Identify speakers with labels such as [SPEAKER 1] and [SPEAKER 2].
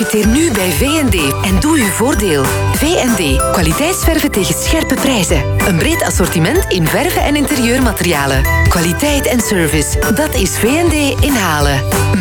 [SPEAKER 1] Profiteer nu bij V&D en doe uw voordeel. V&D, kwaliteitsverven tegen scherpe prijzen. Een breed assortiment in verven en interieurmaterialen. Kwaliteit en service, dat is V&D in Halen.